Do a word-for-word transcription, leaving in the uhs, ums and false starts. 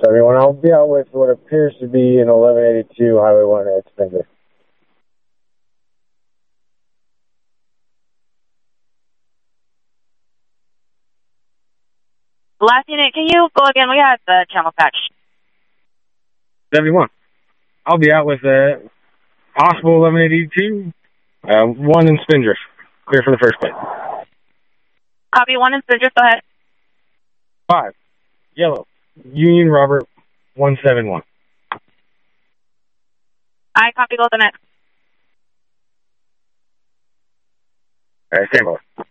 everyone. I'll be out with what appears to be an eleven eighty-two Highway one at Spencer. Last unit, can you go again? We had the channel patch. seventy-one. I'll be out with uh, possible eleven eighty-two, uh, one in Spindrift. Clear for the first plate. Copy, one in Spindrift, go ahead. Five. Yellow. Union Robert, one seven one. I copy, go to the next. All right, stand by.